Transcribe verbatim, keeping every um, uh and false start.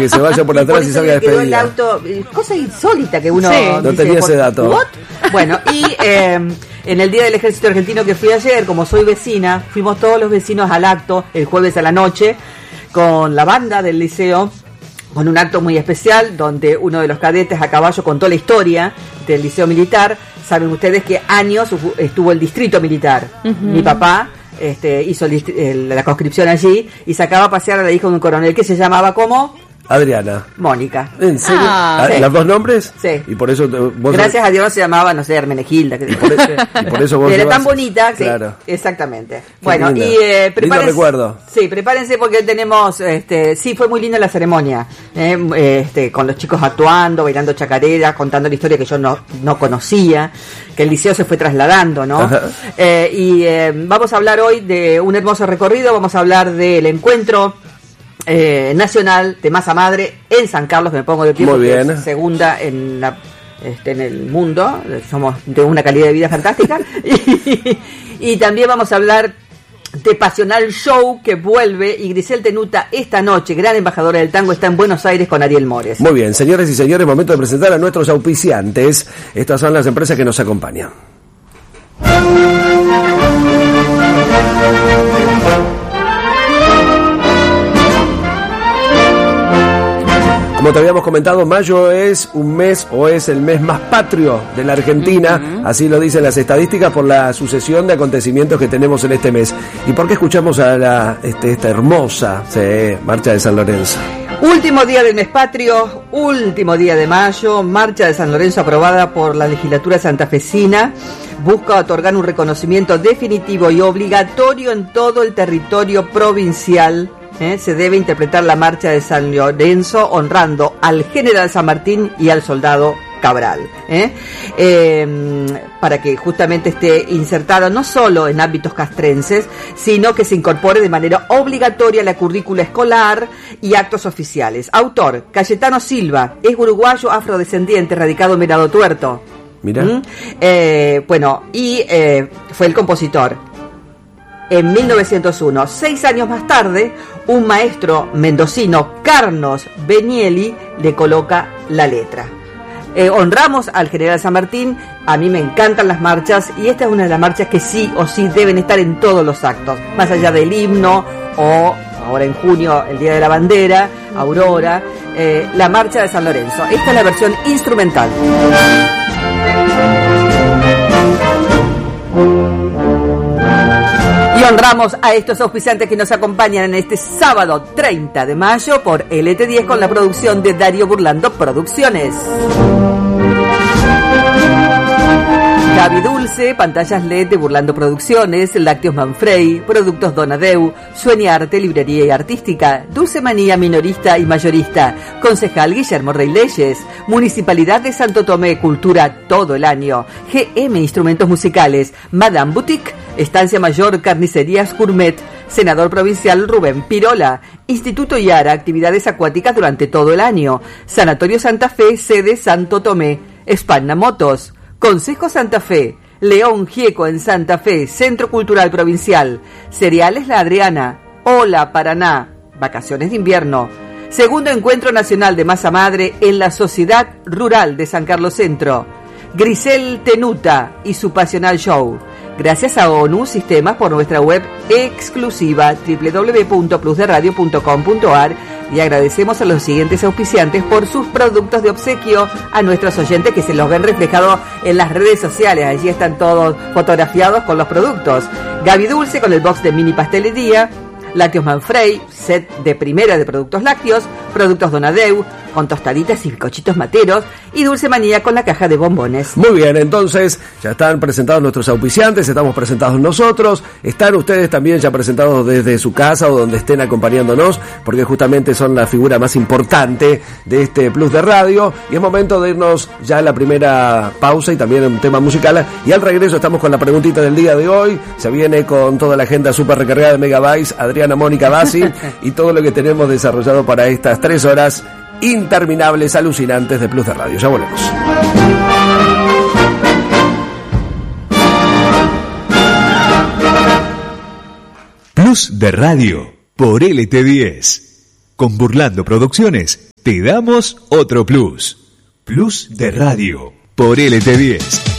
que se vaya por atrás y, y salga despedida. El auto, cosa insólita que uno sí, dice, no tenía ese dato. ¿What? Bueno, y eh, en el Día del Ejército Argentino que fui ayer, como soy vecina, fuimos todos los vecinos al acto el jueves a la noche con la banda del liceo, con un acto muy especial donde uno de los cadetes a caballo contó la historia del liceo militar. Saben ustedes que años estuvo el distrito militar. Uh-huh. Mi papá este, hizo el, el, la conscripción allí y sacaba a pasear a la hija de un coronel que se llamaba ¿cómo? Adriana. Mónica. ¿En serio? Ah, ¿Los sí. dos nombres? Sí. Y por eso vos gracias sos... a Dios se llamaba, no sé, Hermenegilda. Que... Y por, eso, y por eso vos era llevas... tan bonita, claro. Sí, exactamente. Qué bueno, linda. y eh, prepárense. Lindo recuerdo. Sí, prepárense porque tenemos, este, sí, fue muy linda la ceremonia, eh, este, con los chicos actuando, bailando chacarera, contando la historia que yo no, no conocía, que el liceo se fue trasladando, ¿no? Eh, y eh, vamos a hablar hoy de un hermoso recorrido, vamos a hablar del encuentro Eh, nacional de masa madre en San Carlos, me pongo de pie porque es segunda en la este, en el mundo, somos de una calidad de vida fantástica. y, y también vamos a hablar de Pasional Show que vuelve, y Grisel Tenuta esta noche, gran embajadora del tango, está en Buenos Aires con Ariel Mores. Muy bien, señores y señores, momento de presentar a nuestros auspiciantes. Estas son las empresas que nos acompañan. Como te habíamos comentado, mayo es un mes o es el mes más patrio de la Argentina, uh-huh. Así lo dicen las estadísticas por la sucesión de acontecimientos que tenemos en este mes. ¿Y por qué escuchamos a la, este, esta hermosa sí, marcha de San Lorenzo? Último día del mes patrio, último día de mayo, marcha de San Lorenzo aprobada por la legislatura santafesina, busca otorgar un reconocimiento definitivo y obligatorio en todo el territorio provincial. ¿Eh? Se debe interpretar la marcha de San Lorenzo honrando al general San Martín y al soldado Cabral, ¿eh? Eh, para que justamente esté insertada no solo en ámbitos castrenses, sino que se incorpore de manera obligatoria a la currícula escolar y actos oficiales. Autor, Cayetano Silva, es uruguayo afrodescendiente, radicado en Venado Tuerto. Mira. ¿Mm? Eh, bueno, y eh, fue el compositor. En mil novecientos uno, seis años más tarde, un maestro mendocino, Carlos Benieli, le coloca la letra. Eh, honramos al general San Martín, a mí me encantan las marchas, y esta es una de las marchas que sí o sí deben estar en todos los actos, más allá del himno, o ahora en junio, el Día de la Bandera, Aurora, eh, la marcha de San Lorenzo. Esta es la versión instrumental. Y honramos a estos auspiciantes que nos acompañan en este sábado treinta de mayo por L T diez con la producción de Darío Burlando Producciones. Gaby Dulce, pantallas L E D de Burlando Producciones, Lácteos Manfrey, Productos Donadeu, Sueñarte, Librería y Artística, Dulce Manía Minorista y Mayorista, Concejal Guillermo Rey Leyes, Municipalidad de Santo Tomé, Cultura todo el año, G M Instrumentos Musicales, Madame Boutique, Estancia Mayor Carnicerías Gourmet, Senador Provincial Rubén Pirola, Instituto Yara, actividades acuáticas durante todo el año, Sanatorio Santa Fe, sede Santo Tomé, Spanna Motos, Consejo Santa Fe, León Gieco en Santa Fe, Centro Cultural Provincial, Cereales La Adriana, Hola Paraná, Vacaciones de Invierno, Segundo Encuentro Nacional de Masa Madre en la Sociedad Rural de San Carlos Centro, Grisel Tenuta y su Pasional Show. Gracias a ONU Sistemas por nuestra web exclusiva doble u doble u doble u punto plus de radio punto com punto a r, y agradecemos a los siguientes auspiciantes por sus productos de obsequio, a nuestros oyentes que se los ven reflejados en las redes sociales. Allí están todos fotografiados con los productos. Gaby Dulce con el box de mini pastelería, Lácteos Manfrey, set de primera de productos lácteos, Productos Donadeu, con tostaditas y bizcochitos materos, y Dulce Manía con la caja de bombones. Muy bien, entonces ya están presentados nuestros auspiciantes, estamos presentados nosotros, están ustedes también ya presentados desde su casa o donde estén acompañándonos, porque justamente son la figura más importante de este Plus de Radio, y es momento de irnos ya a la primera pausa y también un tema musical, y al regreso estamos con la preguntita del día de hoy. Se viene con toda la agenda súper recargada de Megabytes, Adriana Mónica Bassi y todo lo que tenemos desarrollado para estas tres horas interminables, alucinantes de Plus de Radio. Ya volvemos. Plus de Radio por L T diez. Con Burlando Producciones te damos otro plus. Plus de radio por L T diez.